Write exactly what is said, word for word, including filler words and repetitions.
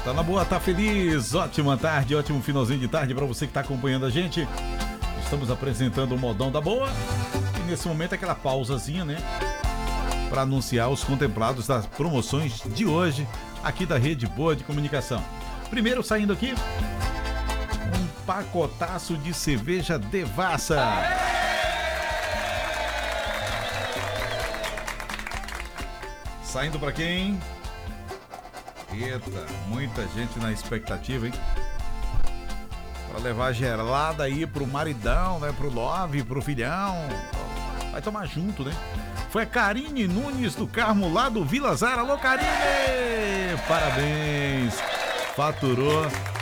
Tá na boa, tá feliz? Ótima tarde, ótimo finalzinho de tarde pra você que tá acompanhando a gente. Estamos apresentando o Modão da Boa. E nesse momento aquela pausazinha, né? Pra anunciar os contemplados das promoções de hoje aqui da Rede Boa de Comunicação. Primeiro saindo aqui, um pacotaço de cerveja Devassa. Saindo pra quem? Eita, muita gente na expectativa, hein? Pra levar gelada aí pro maridão, né? Pro Love, pro filhão. Vai tomar junto, né? Foi a Karine Nunes do Carmo, lá do Vila Zara. Alô, Karine! Parabéns! Faturou